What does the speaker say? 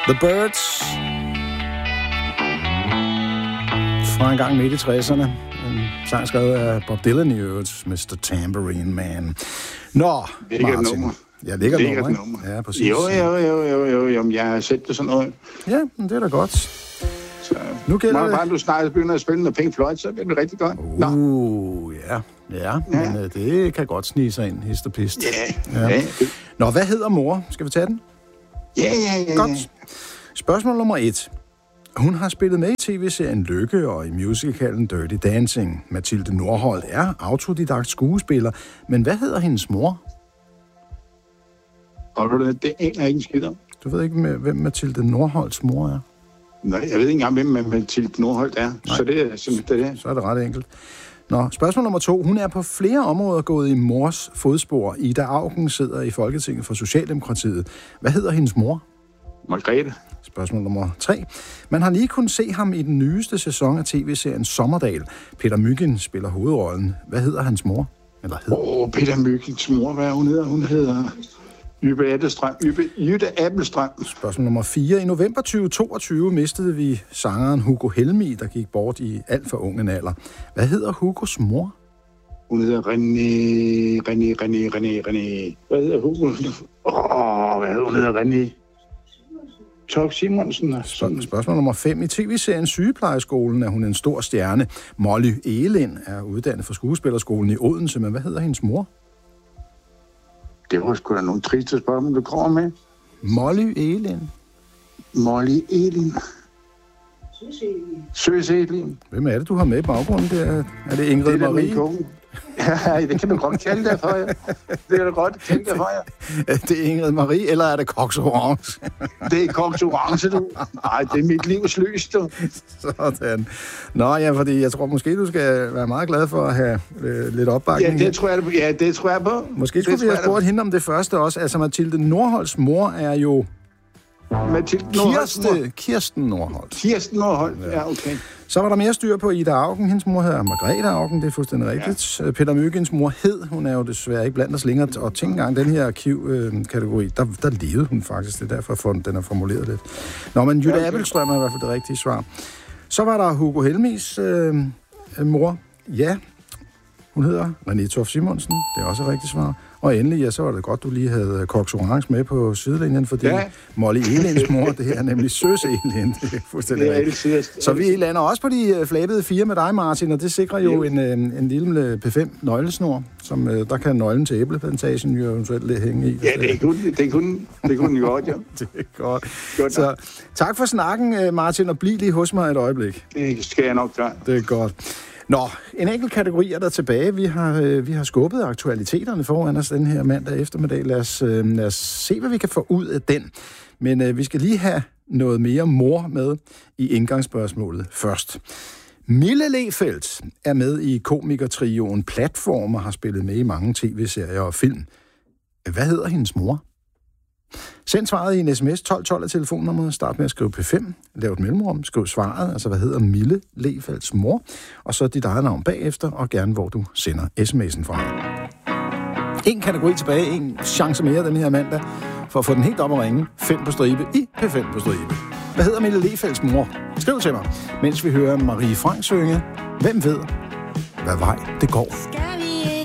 The Birds. Fra en gang midt i 60'erne. En sang skrevet af Bob Dylan i øvrigt, Mr. Tambourine Man. Nå, Martin. Ja, ligger et nummer. Ja, præcis. Jo. Jeg har set det sådan noget. Ja, men det er da godt. Så nu gælder det. Bare du snart begynder at spille noget Pink Floyd, så bliver det rigtig godt. Ja, men det kan godt snige sig ind, hist og pist. Ja. Nå, hvad hedder mor? Skal vi tage den? Ja. Godt. Spørgsmål nummer 1. Hun har spillet med i tv-serien Lykke og i musicalen Dirty Dancing. Mathilde Nordholt er autodidakt skuespiller, men hvad hedder hendes mor? Det aner jeg ikke en skid om. Du ved ikke, hvem Mathilde Nordholts mor er? Nej, jeg ved ikke engang, hvem Mathilde Nordholt er. Nej. Så det er simpelthen det. Så er det ret enkelt. Nå, spørgsmål nummer 2. Hun er på flere områder gået i mors fodspor. Ida Auken sidder i Folketinget for Socialdemokratiet. Hvad hedder hendes mor? Margrethe. Spørgsmål nummer 3. Man har lige kunnet se ham i den nyeste sæson af tv-serien Sommerdal. Peter Mygind spiller hovedrollen. Hvad hedder hans mor? Peter Myginds mor, hvad hun hedder? Hun hedder Jytte Appelstrøm. Spørgsmål nummer 4. I november 2022 mistede vi sangeren Hugo Helmig, der gik bort i alt for ung en alder. Hvad hedder Hugos mor? Hun hedder René. Hvad hedder Hugo? Hun hedder René. Tok Simonsen. Spørgsmål nummer 5. I tv-serien Sygeplejeskolen er hun en stor stjerne. Molly Egelind er uddannet fra skuespillerskolen i Odense, men hvad hedder hendes mor? Det var sgu da nogle triste spørgsmål, du kommer med. Molly Egelind. Molly Egelind. Søs Egelind. Hvem er det, du har med i baggrunden? Er det Ingrid Marie? Ja, det kan du godt kalde det for jer. Det kan du godt kalde det for jer. Det er Ingrid Marie, eller er det Cox Orange? Det er Cox Orange, du. Nej, det er mit livs lys, du. Sådan. Nå ja, fordi jeg tror måske, du skal være meget glad for at have lidt opbakning. Ja, det tror jeg på. Måske skulle vi have spurgt hende om det første også. Altså, Mathilde Nordholts mor er jo... Kirsten Nordholt. Kirsten Nordholt, ja, okay. Så var der mere styr på Ida Auken. Hendes mor hedder Margrethe Auken, det er fuldstændig rigtigt. Ja. Peter Myginds mor hun er jo desværre ikke blandt os længere. Og tænk engang, den her arkivkategori, der levede hun faktisk. Det er derfor, den er formuleret lidt. Nå, men Jytte Appelstrøm er i hvert fald det rigtige svar. Så var der Hugo Helmigs mor. Ja, hun hedder René Toft Simonsen. Det er også et rigtigt svar. Og endelig, så var det godt, du lige havde Cox Orange med på sidelinjen, fordi Molly Egelinds mor, det er nemlig Søs Egelind. Det er fuldstændig rigtigt. Så vi lander også på de flabede 4 med dig, Martin, og det sikrer jo en lille P5-nøglesnor, som der kan nøglen til æbleplantagen jo eventuelt hænge i. Ja, det kunne jo godt, jo. Det er godt. Så tak for snakken, Martin, og bliv lige hos mig et øjeblik. Det skal jeg nok gøre. Det er godt. Nå, en enkelt kategori er der tilbage. Vi har skubbet aktualiteterne foran os den her mandag eftermiddag. Lad os se, hvad vi kan få ud af den. Men vi skal lige have noget mere mor med i indgangsspørgsmålet først. Mille Lefeldt er med i komikertrioen Platform og har spillet med i mange tv-serier og film. Hvad hedder hendes mor? Send svaret i en sms 1212 af telefonnummeret. Start med at skrive P5. Lav et mellemrum. Skriv svaret. Altså, hvad hedder Mille Lefeldts mor? Og så dit eget navn bagefter, og gerne, hvor du sender sms'en fra. En kategori tilbage. En chance mere den her mandag. For at få den helt op at ringe. 5 på stribe i P5 på stribe. Hvad hedder Mille Lefeldts mor? Skriv til mig, mens vi hører Marie Frank synge. Hvem ved, hvad vej det går?